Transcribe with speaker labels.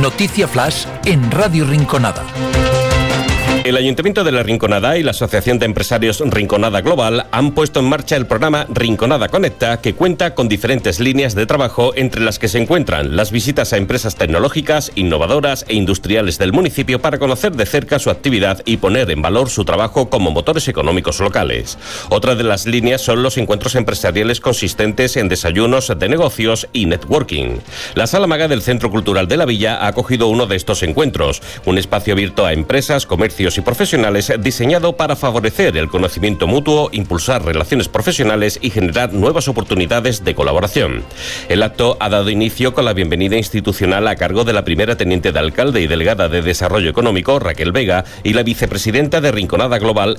Speaker 1: Noticia Flash en Radio Rinconada.
Speaker 2: El Ayuntamiento de la Rinconada y la Asociación de Empresarios Rinconada Global han puesto en marcha el programa Rinconada Conecta, que cuenta con diferentes líneas de trabajo, entre las que se encuentran las visitas a empresas tecnológicas, innovadoras e industriales del municipio para conocer de cerca su actividad y poner en valor su trabajo como motores económicos locales. Otra de las líneas son los encuentros empresariales consistentes en desayunos de negocios y networking. La Sala Maga del Centro Cultural de la Villa ha acogido uno de estos encuentros, un espacio abierto a empresas, comercios y profesionales diseñado para favorecer el conocimiento mutuo, impulsar relaciones profesionales y generar nuevas oportunidades de colaboración. El acto ha dado inicio con la bienvenida institucional a cargo de la primera teniente de alcalde y delegada de Desarrollo Económico, Raquel Vega, y la vicepresidenta de Rinconada Global,